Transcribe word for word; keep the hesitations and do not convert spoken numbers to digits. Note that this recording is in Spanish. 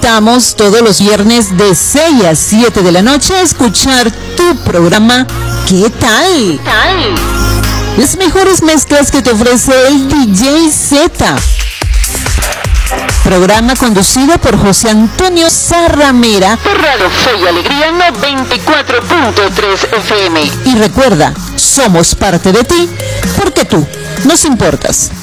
invitamos todos los viernes de seis a siete de la noche a escuchar tu programa ¿Qué tal? ¿Qué tal? Las mejores mezclas que te ofrece el D J Z. Programa conducido por José Antonio Zarramera por Radio Fe y Alegría noventa y cuatro punto tres F M. Y recuerda, somos parte de ti porque tú nos importas.